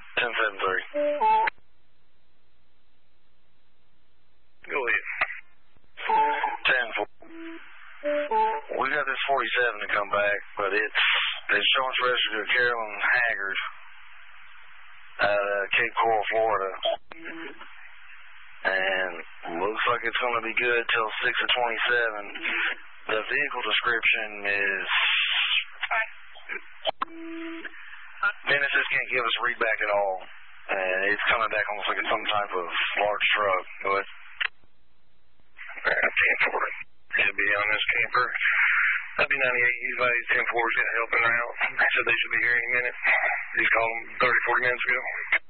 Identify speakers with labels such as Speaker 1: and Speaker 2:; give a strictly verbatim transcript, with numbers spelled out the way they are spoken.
Speaker 1: ten seven three.
Speaker 2: Go ahead.
Speaker 1: ten four. We got this forty-seven to come back, but it's it's showing registered to Carolyn Haggard out of Cape Coral, Florida. And looks like it's going to be good till six of twenty-seven. The vehicle description is... Dennis just can't give us a readback at all. And it's coming back almost like it's some type of large truck. Go ahead.
Speaker 2: Alright, ten four. Should be on this camper. W ninety-eight, use values ten four is going to help him out. So they should be here any minute. Just called them thirty, forty minutes ago.